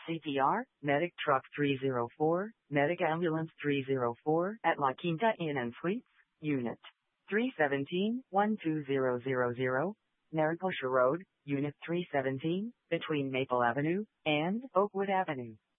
CPR, Medic Truck 304, Medic Ambulance 304 at La Quinta Inn and Suites, Unit 317, 12000, Naricosha Road, Unit 317, between Maple Avenue and Oakwood Avenue.